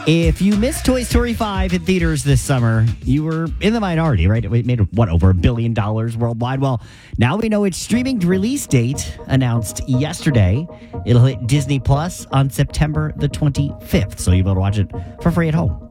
If you missed Toy Story 5 in theaters this summer, you were in the minority, right? It made, over $1 billion worldwide? Well, now we know its streaming release date announced yesterday. It'll hit Disney Plus on September the 25th, so you'll be able to watch it for free at home.